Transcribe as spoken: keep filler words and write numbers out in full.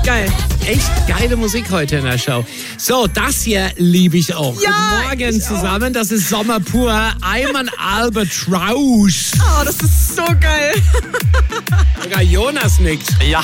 Geil. Echt geile Musik heute in der Show. So, das hier liebe ich auch. Ja, Guten Morgen ich zusammen, das ist Sommer pur. Ayman Albatross. Oh, das ist so geil. Sogar Jonas nickt. Ja,